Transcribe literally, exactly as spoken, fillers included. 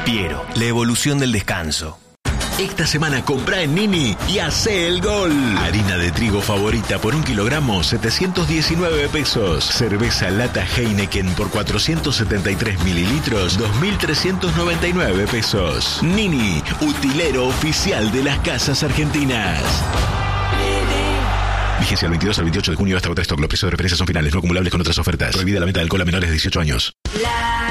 Piero, la evolución del descanso. Esta semana comprá en Nini y hacé el gol. Harina de trigo favorita por un kilogramo, setecientos diecinueve pesos. Cerveza lata Heineken por cuatrocientos setenta y tres mililitros, dos mil trescientos noventa y nueve pesos. Nini, utilero oficial de las casas argentinas. Vigencia del veintidós al veintiocho de junio hasta otra stock. Los precios de referencia son finales, no acumulables con otras ofertas. Prohibida la venta de alcohol a menores de dieciocho años.